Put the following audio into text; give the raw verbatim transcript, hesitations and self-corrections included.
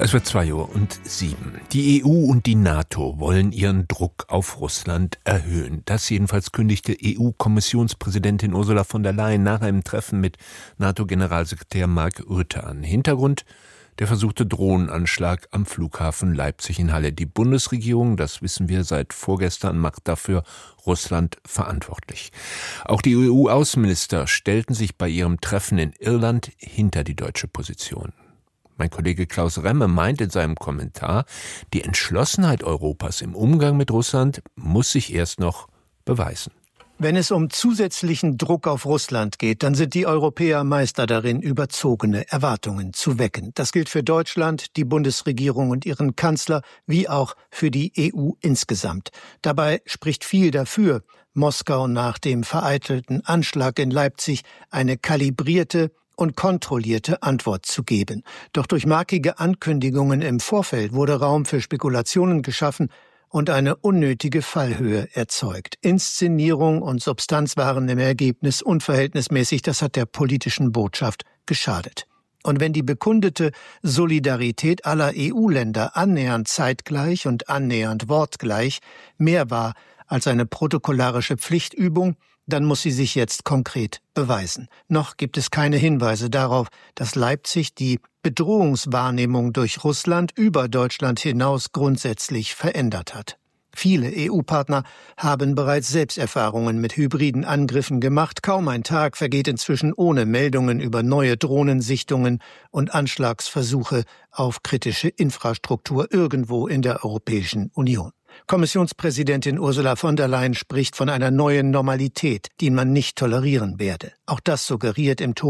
Es wird zwei Uhr und sieben. Die E U und die NATO wollen ihren Druck auf Russland erhöhen. Das jedenfalls kündigte E U-Kommissionspräsidentin Ursula von der Leyen nach einem Treffen mit NATO-Generalsekretär Mark Rutte an. Hintergrund: der versuchte Drohnenanschlag am Flughafen Leipzig in Halle. Die Bundesregierung, das wissen wir seit vorgestern, macht dafür Russland verantwortlich. Auch die E U-Außenminister stellten sich bei ihrem Treffen in Irland hinter die deutsche Position. Mein Kollege Klaus Remme meint in seinem Kommentar, die Entschlossenheit Europas im Umgang mit Russland muss sich erst noch beweisen. Wenn es um zusätzlichen Druck auf Russland geht, dann sind die Europäer Meister darin, überzogene Erwartungen zu wecken. Das gilt für Deutschland, die Bundesregierung und ihren Kanzler, wie auch für die E U insgesamt. Dabei spricht viel dafür, Moskau nach dem vereitelten Anschlag in Leipzig eine kalibrierte und kontrollierte Antwort zu geben. Doch durch markige Ankündigungen im Vorfeld wurde Raum für Spekulationen geschaffen und eine unnötige Fallhöhe erzeugt. Inszenierung und Substanz waren im Ergebnis unverhältnismäßig, das hat der politischen Botschaft geschadet. Und wenn die bekundete Solidarität aller E U-Länder annähernd zeitgleich und annähernd wortgleich mehr war als eine protokollarische Pflichtübung, dann muss sie sich jetzt konkret beweisen. Noch gibt es keine Hinweise darauf, dass Leipzig die Bedrohungswahrnehmung durch Russland über Deutschland hinaus grundsätzlich verändert hat. Viele E U-Partner haben bereits Selbsterfahrungen mit hybriden Angriffen gemacht. Kaum ein Tag vergeht inzwischen ohne Meldungen über neue Drohnensichtungen und Anschlagsversuche auf kritische Infrastruktur irgendwo in der Europäischen Union. Kommissionspräsidentin Ursula von der Leyen spricht von einer neuen Normalität, die man nicht tolerieren werde. Auch das suggeriert im Ton